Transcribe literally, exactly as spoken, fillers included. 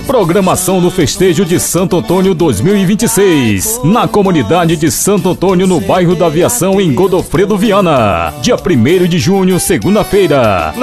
Programação do festejo de Santo Antônio dois mil e vinte e seis, na comunidade de Santo Antônio, no bairro da Aviação, em Godofredo Viana. Dia primeiro de junho, segunda-feira.